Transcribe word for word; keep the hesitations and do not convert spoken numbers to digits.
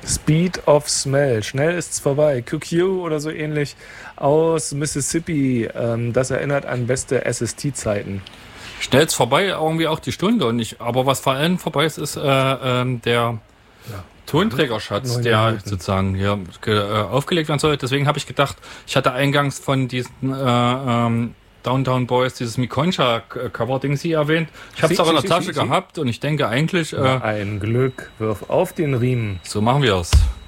Speed of Smell. Schnell ist's vorbei. Q Q oder so ähnlich aus Mississippi. Ähm, das erinnert an beste S S T-Zeiten. Schnell ist vorbei, irgendwie auch die Stunde. Und ich, aber was vor allem vorbei ist, ist äh, ähm, der ja. Tonträgerschatz, der Minuten. sozusagen hier ge, äh, aufgelegt werden soll. Deswegen habe ich gedacht, ich hatte eingangs von diesen äh, ähm, Downtown Boys dieses Mikoncha-Cover-Ding sie erwähnt. Ich habe es auch in der Tasche gehabt und ich denke eigentlich... Äh, ein Glück, wirf auf den Riemen. So machen wir es.